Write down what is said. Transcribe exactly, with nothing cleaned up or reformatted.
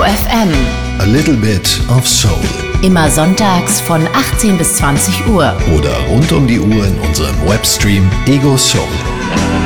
F M. A little bit of soul. Immer sonntags von achtzehn bis zwanzig Uhr. Oder rund um die Uhr in unserem Webstream Ego Soul.